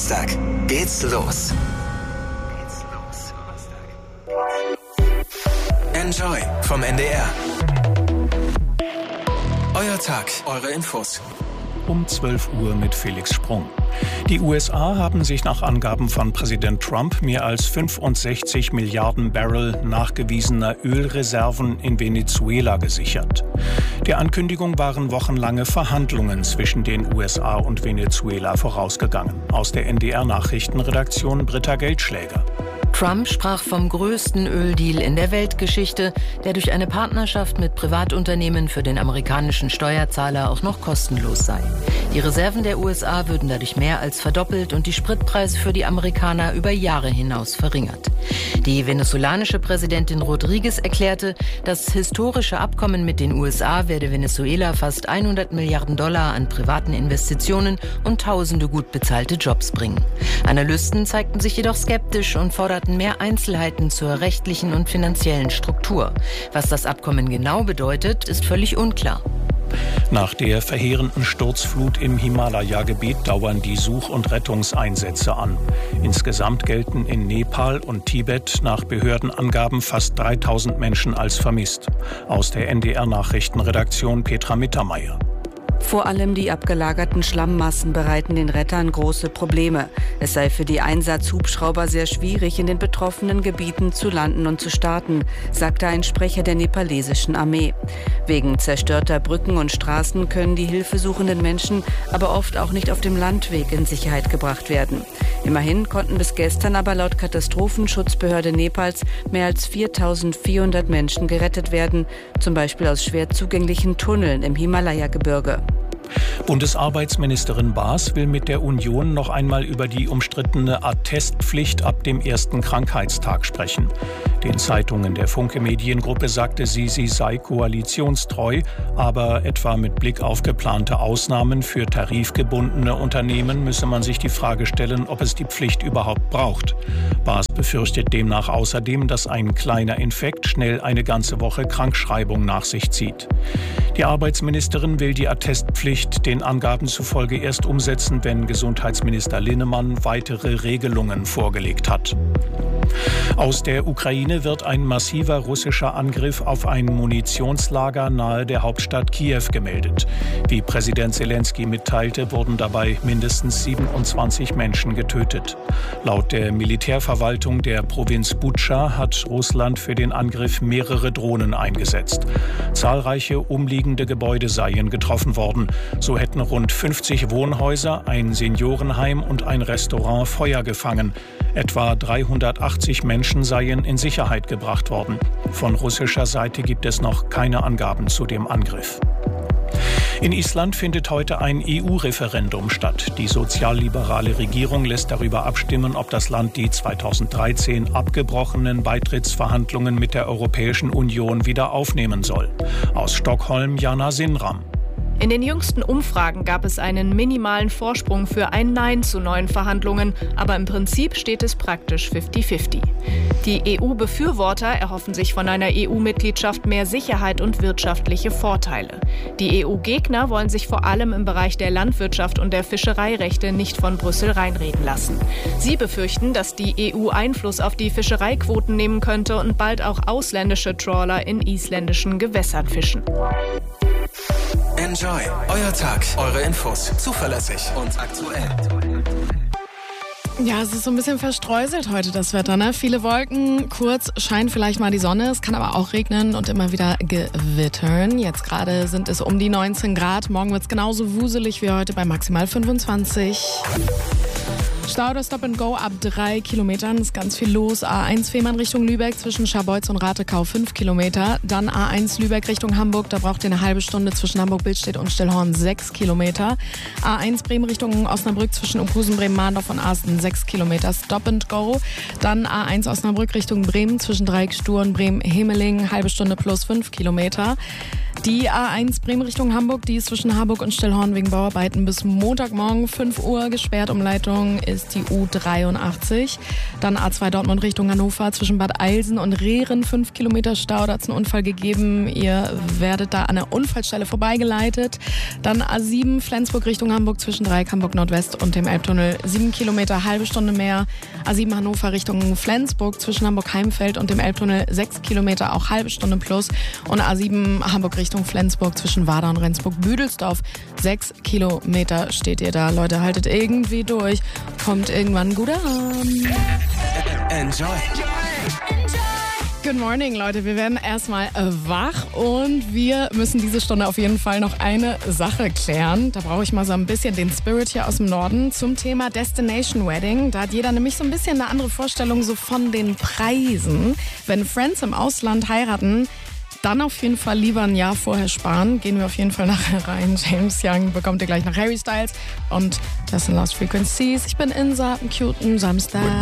Donnerstag geht's los. Enjoy vom NDR. Euer Tag, eure Infos. Um 12 Uhr mit Felix Sprung. Die USA haben sich nach Angaben von Präsident Trump mehr als 65 Milliarden Barrel nachgewiesener Ölreserven in Venezuela gesichert. Der Ankündigung waren wochenlange Verhandlungen zwischen den USA und Venezuela vorausgegangen. Aus der NDR-Nachrichtenredaktion Britta Geldschläger. Trump sprach vom größten Öldeal in der Weltgeschichte, der durch eine Partnerschaft mit Privatunternehmen für den amerikanischen Steuerzahler auch noch kostenlos sei. Die Reserven der USA würden dadurch mehr als verdoppelt und die Spritpreise für die Amerikaner über Jahre hinaus verringert. Die venezolanische Präsidentin Rodriguez erklärte, das historische Abkommen mit den USA werde Venezuela fast 100 Milliarden Dollar an privaten Investitionen und tausende gut bezahlte Jobs bringen. Analysten zeigten sich jedoch skeptisch und forderten mehr Einzelheiten zur rechtlichen und finanziellen Struktur. Was das Abkommen genau bedeutet, ist völlig unklar. Nach der verheerenden Sturzflut im Himalaya-Gebiet dauern die Such- und Rettungseinsätze an. Insgesamt gelten in Nepal und Tibet nach Behördenangaben fast 3000 Menschen als vermisst. Aus der NDR-Nachrichtenredaktion Petra Mittermeier. Vor allem die abgelagerten Schlammmassen bereiten den Rettern große Probleme. Es sei für die Einsatzhubschrauber sehr schwierig, in den betroffenen Gebieten zu landen und zu starten, sagte ein Sprecher der nepalesischen Armee. Wegen zerstörter Brücken und Straßen können die hilfesuchenden Menschen aber oft auch nicht auf dem Landweg in Sicherheit gebracht werden. Immerhin konnten bis gestern aber laut Katastrophenschutzbehörde Nepals mehr als 4.400 Menschen gerettet werden, zum Beispiel aus schwer zugänglichen Tunneln im Himalaya-Gebirge. Bundesarbeitsministerin Baas will mit der Union noch einmal über die umstrittene Attestpflicht ab dem ersten Krankheitstag sprechen. Den Zeitungen der Funke Mediengruppe sagte sie sei koalitionstreu, aber etwa mit Blick auf geplante Ausnahmen für tarifgebundene Unternehmen müsse man sich die Frage stellen, ob es die Pflicht überhaupt braucht. Baas befürchtet demnach außerdem, dass ein kleiner Infekt schnell eine ganze Woche Krankschreibung nach sich zieht. Die Arbeitsministerin will die Attestpflicht den Angaben zufolge erst umsetzen, wenn Gesundheitsminister Linnemann weitere Regelungen vorgelegt hat. Aus der Ukraine wird ein massiver russischer Angriff auf ein Munitionslager nahe der Hauptstadt Kiew gemeldet. Wie Präsident Selenskyj mitteilte, wurden dabei mindestens 27 Menschen getötet. Laut der Militärverwaltung der Provinz Butscha hat Russland für den Angriff mehrere Drohnen eingesetzt. Zahlreiche umliegende Gebäude seien getroffen worden. So hätten rund 50 Wohnhäuser, ein Seniorenheim und ein Restaurant Feuer gefangen. Etwa 380 Menschen seien in Sicherheit gebracht worden. Von russischer Seite gibt es noch keine Angaben zu dem Angriff. In Island findet heute ein EU-Referendum statt. Die sozialliberale Regierung lässt darüber abstimmen, ob das Land die 2013 abgebrochenen Beitrittsverhandlungen mit der Europäischen Union wieder aufnehmen soll. Aus Stockholm Jana Sinram. In den jüngsten Umfragen gab es einen minimalen Vorsprung für ein Nein zu neuen Verhandlungen, aber im Prinzip steht es praktisch 50-50. Die EU-Befürworter erhoffen sich von einer EU-Mitgliedschaft mehr Sicherheit und wirtschaftliche Vorteile. Die EU-Gegner wollen sich vor allem im Bereich der Landwirtschaft und der Fischereirechte nicht von Brüssel reinreden lassen. Sie befürchten, dass die EU Einfluss auf die Fischereiquoten nehmen könnte und bald auch ausländische Trawler in isländischen Gewässern fischen. Enjoy, euer Tag, eure Infos, zuverlässig und aktuell. Ja, es ist so ein bisschen verstreuselt heute das Wetter, ne? Viele Wolken, kurz scheint vielleicht mal die Sonne, es kann aber auch regnen und immer wieder gewittern. Jetzt gerade sind es um die 19 Grad, morgen wird es genauso wuselig wie heute bei maximal 25. Stau oder Stop and Go ab 3 Kilometern, ist ganz viel los. A1 Fehmarn Richtung Lübeck zwischen Scharbeutz und Ratekau 5 Kilometer. Dann A1 Lübeck Richtung Hamburg, da braucht ihr eine halbe Stunde zwischen Hamburg-Billstedt und Stellhorn 6 Kilometer. A1 Bremen Richtung Osnabrück zwischen Opusen, Bremen-Mahndorf und Asten 6 Kilometer Stop and Go. Dann A1 Osnabrück Richtung Bremen zwischen Dreiecksstuhr und Bremen-Hemeling, halbe Stunde plus 5 Kilometer. Die A1 Bremen Richtung Hamburg, die ist zwischen Harburg und Stillhorn wegen Bauarbeiten bis Montagmorgen 5 Uhr gesperrt. Umleitung ist die U83. Dann A2 Dortmund Richtung Hannover zwischen Bad Eilsen und Rehren 5 Kilometer Stau. Da hat es einen Unfall gegeben. Ihr werdet da an der Unfallstelle vorbeigeleitet. Dann A7 Flensburg Richtung Hamburg zwischen Dreieck Hamburg Nordwest und dem Elbtunnel 7 Kilometer, halbe Stunde mehr. A7 Hannover Richtung Flensburg zwischen Hamburg Heimfeld und dem Elbtunnel 6 Kilometer, auch halbe Stunde plus. Und A7 Hamburg Richtung Flensburg zwischen Wader und Rendsburg-Büdelsdorf. 6 Kilometer steht ihr da. Leute, haltet irgendwie durch. Kommt irgendwann gut an. Enjoy. Good morning, Leute. Wir werden erstmal wach und wir müssen diese Stunde auf jeden Fall noch eine Sache klären. Da brauche ich mal so ein bisschen den Spirit hier aus dem Norden zum Thema Destination Wedding. Da hat jeder nämlich so ein bisschen eine andere Vorstellung so von den Preisen. Wenn Friends im Ausland heiraten, dann auf jeden Fall lieber ein Jahr vorher sparen. Gehen wir auf jeden Fall nachher rein. James Young bekommt ihr gleich nach Harry Styles und das sind Lost Frequencies. Ich bin Insa, einen cuten Samstag.